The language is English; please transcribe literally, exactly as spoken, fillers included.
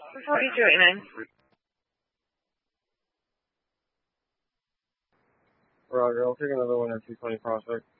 forty-two eighty-nine. Roger, I'll take another one at two twenty Prospect.